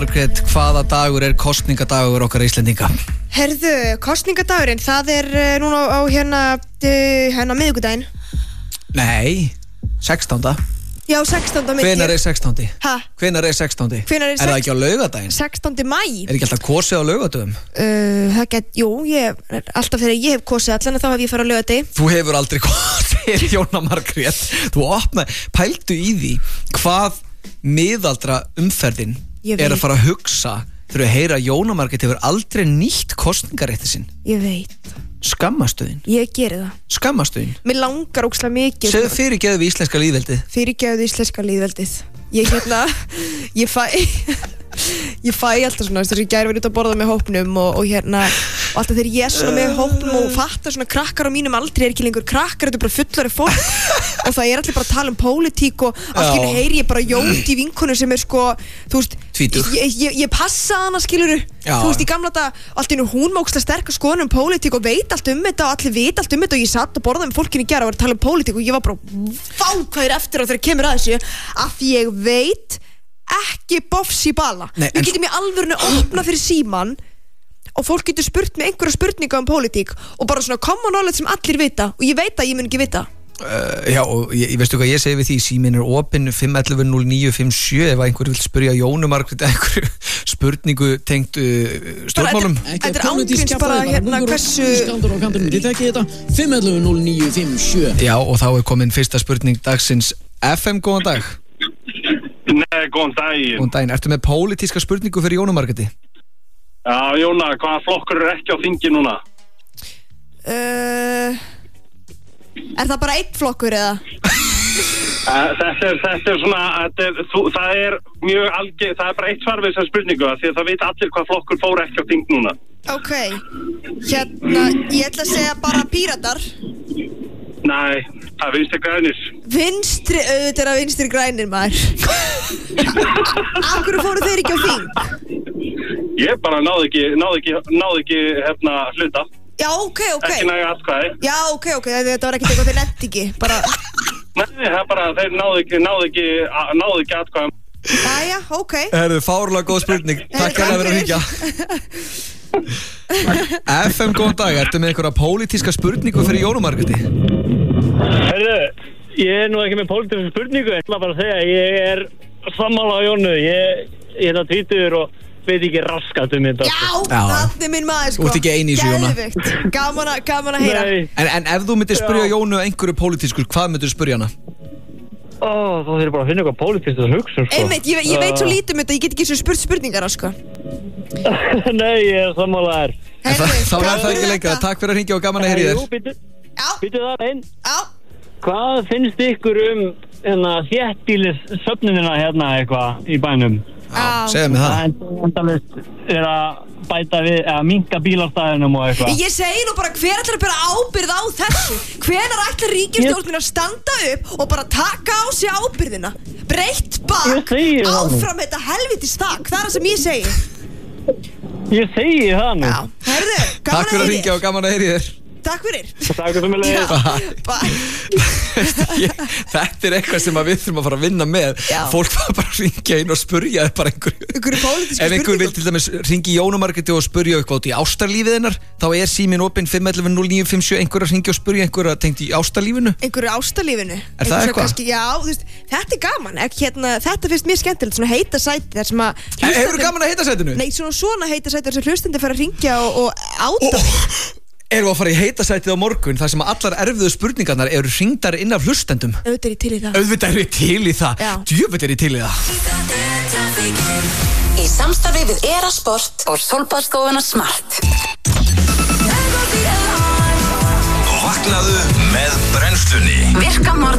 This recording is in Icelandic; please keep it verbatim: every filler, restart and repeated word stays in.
Margrét, hvaða dagur er kosningadagur okkar Íslendinga? Herðu, kosningadagurinn, það er uh, núna á hérna, uh, hérna miðvikudaginn. Nei, sextánda. Já, sextánda mitt. Hvenær er sextándi? Hæ? Hvenær er sextándi? Hvenær er Er það ekki á laugardaginn? sextándi maí. Er ekki alltaf kosið á laugardögum? Uh, það get, jú, ég, alltaf þegar ég hef kosið allan þá hef ég farið á laugardegi. Þú hefur aldrei kosið, Jóna Margrét. Þú opna, pældu í því hvað miðaldra umferðin er að fara að hugsa þegar að heyra að Jóna Margrét hefur aldrei nýtt kosningarétti sinn. Ég veit. Skammastuðin. Ég geri það. Skammastuðin. Mér langar ókslega mikið. Segðu fyrirgefðu við íslenska lýðveldið. Fyrirgefðu íslenska lýðveldið. Ég hérna, ég fæ ég fæ alltaf svona, þess að ég gæri verið út að borða með hópnum og, og hérna, og alltaf þegar ég er svona með hópnum og fattar svona krakkar á mínum aldrei er ekki lengur krakkar, þetta er bara fullari fólk og það er allir bara að tala um pólitík og allt í einu heyri ég bara Jóti vinkonu sem er sko, þú veist, Tvítug. ég, ég, ég passa hana, skiluru, Já. þú veist, í gamla dag, allt í einu hún má ógeðslega sterka skoðun um pólitík og veit allt um þetta og allir veit allt um þetta og ég satt að borða með fólkinu í gær og var að tala um pólitík og ég var bara, vá, hvað er eftir á þegar kemur að þessu, af því ég veit ekki bofs í bala. Nei, við getum í alvörinu opna fyrir síman og fólk getur spurt með einhverja spurninga um pólitík og bara svona common knowledge sem allir vita og ég veit að ég mun ekki vita. Uh, já, og ég, ég veistu hvað ég segi við því, síminn er opinn fimm ellefu núll níu fimm sjö ef einhver vil spyrja Jónu Margrét einhverju spurningu tengt uh, stjórnmálum. Þetta er ángríns bara hérna hversu Skandur á kantinum, þið þekkið þetta fimm ellefu núll níu fimm sjö. Já, og þá er komin fyrsta spurning dagsins. F M, góðan dag. Nei, góðan daginn. Góðan daginn, ertu með pólitíska spurningu fyrir Jónu Margréti? Já, Jóna, hvaða flokkur er ekki á þingi núna? uh, Er það bara einn flokkur eða? Uh, þetta, er, þetta er svona, þetta er, þú, það er mjög algeng, það er bara eitt svar við þessar spurningu því að það veit allir hvað flokkur fór ekki á þing núna. Ok, hérna, ég ætla að segja bara Píratar. Nei, það er vinstri grænir. Vinstri, auðvitað er að vinstri grænir maður. Af hverju fóru þeir ekki á þing? Ég bara náði ekki, náði ekki, náði ekki hérna hluta. Já, ok, ok. Ekki næga atkvæði. Já, ok, ok, þetta var ekkert eitthvað þeir lendi ekki, bara. Nei, það er bara, þeir náði ekki, náði ekki, náði ekki atkvæði. Jæja, ok. Það eru fárlega góð spurning. Takk fyrir að vera að hringja. F M, góðan dag, ertu með einhverja pólitíska spurningu fyrir Jónu Margréti? Herðu, ég er nú ekki með pólitíska spurningu, ég ætla bara að segja að ég er sammála á Jónu, ég, ég er það tvítugur og veit ekki raskat um þetta. Já, Já. það er minn maður sko. Þú ert ekki ein í þessu, Jóna. Geðveikt. Gaman að, gaman að heyra. Nei, En, en ef þú myndir spyrja Já. Jónu einhverju pólitísku, hvað myndir spyrja hana? ó, þá þurfum bara að finna eitthvað pólitískt að hugsa, sko. Einmitt, ég, ég veit svo lítið um þetta, ég get ekki svo spurt spurningar sko. Nei, ég er sammála þær. En það, Heyrðu, þá er takk það fyrir ekki lengra. þetta. Takk fyrir að hringja og gaman að heyri Jú, þér. býtu, Já, býtu það einn. já. Hvað finnst ykkur um hérna þéttbýlis söfnunina hérna eitthvað í bænum? Já, segðu mig það. Það er endalist er að bæta við, eða minka bílastæðinum og eitthvað. Ég segi nú bara, hver ætlar að bera ábyrgð á þessu? Hvenær ætlar ríkisstjórnin að standa upp og bara taka á sig ábyrgðina? Breytt Ég bak, segi það nú. áfram þetta helvitis þak, það er það sem ég segi. Ég segi það nú. Já, herðu, Takk gaman fyrir að að hringja og gaman að heyri þér. Takk fyrir. Takk fyrir mig leiðis. Bye. Ég, þetta er eitthvað sem að við þurfum að fara að vinna með. Já. Fólk var bara að ringja inn og spurja bara einhverju. Einhverju pólitísku Ef einhver vil spurningum. til dæmis ringi Jónu Margréti og spurja eitthvað út í ástarlífið hennar, þá er síminn opinn fimm ellefu núll níu fimm sjö, einhver að ringja og spurja einhverja tengt í ástarlífinu. Einhverju ástalífinu. Er það eitthvað? Kannski, já, þú veist, þetta er gaman. Ekki, hérna, þetta finnst mér skemmtilegt, svona heita sæti þar sem að Hefur gaman að heita sætinu? Nei, svona svona heita sæti þar sem hlustandi fara að ringja og, og áta. Erum við að fara í heita sætið á morgun þar sem að allar erfiðu spurningarnar eru hringdar inn af hlustendum? Auðvitað er ég til í það. Auðvitað er ég til í það. Já. Djöfull er ég til í það. Í samstarfi við Erasport og Sólbaðsstofuna Smart. Vaknaðu með brennslunni. Virka morgun